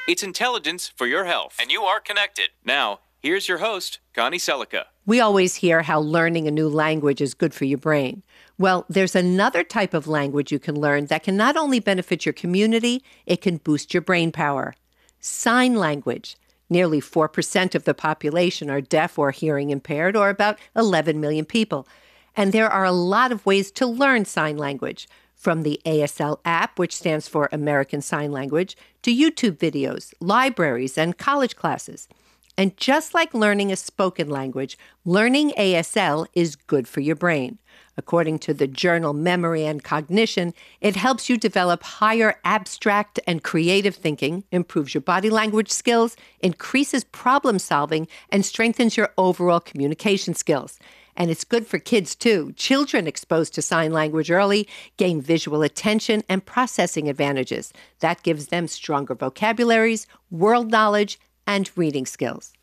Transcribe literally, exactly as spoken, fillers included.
It's intelligence for your health. And you are connected. Now, here's your host, Connie Selica. We always hear how learning a new language is good for your brain. Well, there's another type of language you can learn that can not only benefit your community, it can boost your brain power. Sign language. Nearly four percent of the population are deaf or hearing impaired, or about eleven million people. And there are a lot of ways to learn sign language, from the A S L app, which stands for American Sign Language, to YouTube videos, libraries, and college classes. And just like learning a spoken language, learning A S L is good for your brain. According to the journal Memory and Cognition, it helps you develop higher abstract and creative thinking, improves your body language skills, increases problem solving, and strengthens your overall communication skills. And it's good for kids, too. Children exposed to sign language early gain visual attention and processing advantages. That gives them stronger vocabularies, world knowledge, and reading skills.